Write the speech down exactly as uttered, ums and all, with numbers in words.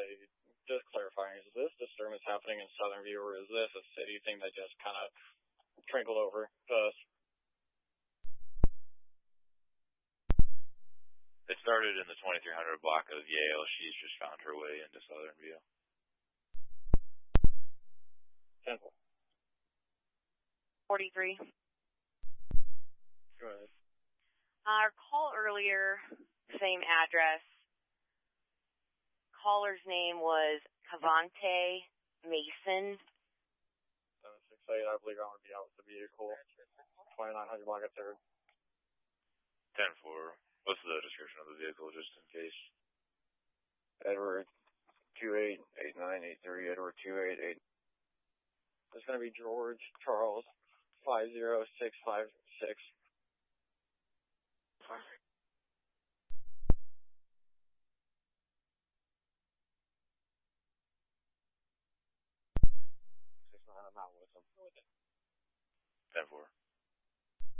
basically just clarifying, is this disturbance happening in Southern View, or is this a city thing that just kind of trickled over to us? It started in the twenty-three hundred block of Yale. She's just found her way into Southern View. ten four. forty-three. Go ahead. Our call earlier, same address. Caller's name was Cavante Mason. seven six eight, I believe I'm going to be out with the vehicle. twenty-nine hundred block of third. ten four. What's the description of the vehicle, just in case? Edward two eight eight nine eight three, Edward two eight eight. It's going to be George Charles five zero six five six. Six nine, I'm out with him. ten four.